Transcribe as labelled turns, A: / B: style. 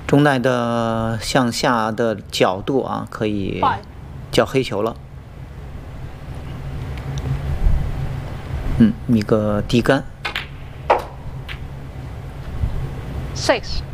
A: 中袋的向下的角度啊，可以叫黑球了。一个低杆。
B: 6